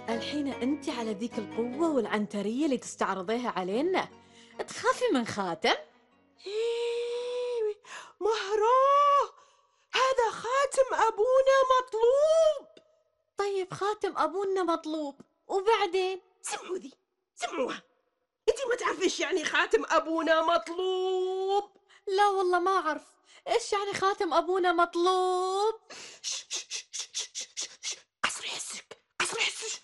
الحين أنت على ذيك القوة والعنترية اللي تستعرضيها علينا، تخافي من خاتم؟ إيه، مهراه، هذا خاتم أبونا مطلوب. طيب خاتم أبونا مطلوب، وبعدين؟ سمعوا ذي، سمعوها. انتي ما تعرفيش يعني خاتم أبونا مطلوب؟ لا والله ما أعرف، إيش يعني خاتم أبونا مطلوب؟ قصري حسك، قصري حسك.